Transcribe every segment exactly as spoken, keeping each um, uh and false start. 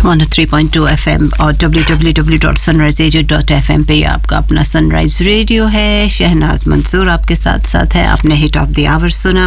One O three point two FM और W W W dot sunrise radio dot F M पे आपका अपना sunrise radio है। शहनाज मंसूर आपके साथ साथ है। आपने हिट ऑफ द आवर सुना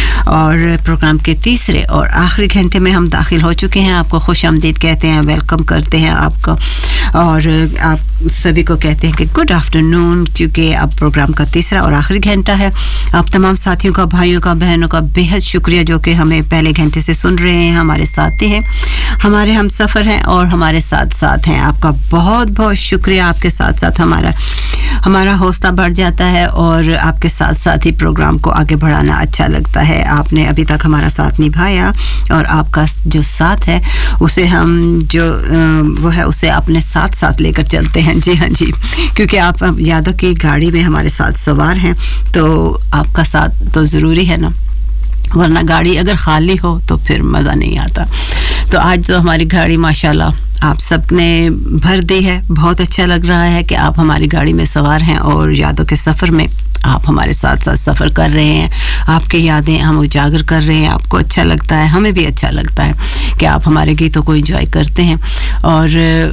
और प्रोग्राम के तीसरे और आखिरी घंटे में हम दाखिल हो चुके हैं। आपको खुशामदीद कहते हैं, वेलकम करते हैं आपको और आप सभी को कहते हैं कि गुड आफ्टरनून, क्योंकि अब प्रोग्राम का तीसरा और आखिरी घंटा है। आप तमाम साथियों का, भाइयों का, बहनों का बेहद शुक्रिया जो कि हमें पहले घंटे से सुन रहे हैं, हमारे साथी हैं, हमारे हम सफ़र हैं और हमारे साथ साथ हैं। आपका बहुत बहुत शुक्रिया। आपके साथ साथ हमारा हमारा हौसला बढ़ जाता है और आपके साथ साथ ही प्रोग्राम को आगे बढ़ाना अच्छा लगता है। आपने अभी तक हमारा साथ निभाया और आपका जो साथ है उसे हम जो वो है उसे अपने साथ साथ लेकर चलते हैं। जी हाँ जी, क्योंकि आप यादों की गाड़ी में हमारे साथ सवार हैं तो आपका साथ तो ज़रूरी है ना, वरना गाड़ी अगर खाली हो तो फिर मज़ा नहीं आता। तो आज तो हमारी गाड़ी माशाल्लाह आप सब ने भर दी है। बहुत अच्छा लग रहा है कि आप हमारी गाड़ी में सवार हैं और यादों के सफ़र में आप हमारे साथ साथ सफ़र कर रहे हैं। आपकी यादें हम उजागर कर रहे हैं। आपको अच्छा लगता है, हमें भी अच्छा लगता है कि आप हमारे गीतों को एंजॉय करते हैं और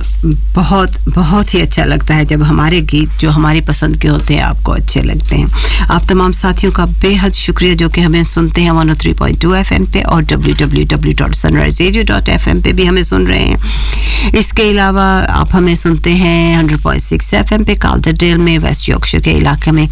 बहुत बहुत ही अच्छा लगता है जब हमारे गीत जो हमारी पसंद के होते हैं आपको अच्छे लगते हैं। आप तमाम साथियों का बेहद शुक्रिया जो कि हमें सुनते हैं one O three point two FM पे और W W W dot sunrise radio dot F M पे भी हमें सुन रहे हैं। इसके अलावा आप हमें सुनते हैं हंड्रेड पॉइंट सिक्स एफएम पे काल्डरडेल में, वेस्ट यॉर्कशायर के इलाके में,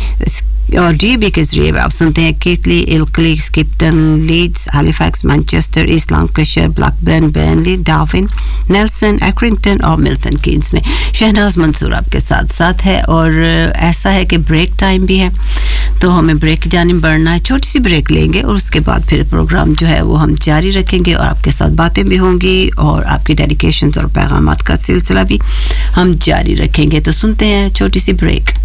और डीबी के जरिए आप सुनते हैं केटली, इल्कली, स्किप्टन, Leeds, Halifax, Manchester, east Lancashire, Blackburn, Burnley, Darwin, Nelson, एक्रिंगटन और मिल्टन कीन्स में। शहनाज मंसूर आपके साथ साथ है और ऐसा है कि ब्रेक टाइम भी है तो हमें ब्रेक की जानिब बढ़ना है। छोटी सी ब्रेक लेंगे और उसके बाद फिर प्रोग्राम जो है वो हम जारी रखेंगे और आपके साथ बातें भी होंगी और आपकी डेडिकेशंस और पैगामात का सिलसिला भी हम जारी रखेंगे। तो सुनते हैं छोटी सी ब्रेक।